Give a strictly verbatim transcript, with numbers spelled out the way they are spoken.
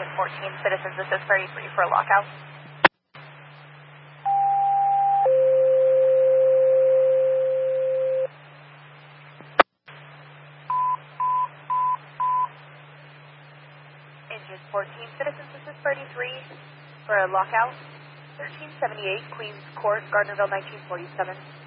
Engine fourteen, Citizens Assist thirty-three for a lockout. Engine fourteen, Citizens Assist thirty-three for a lockout. thirteen seventy-eight, Queens Court, Gardnerville, nineteen forty-seven.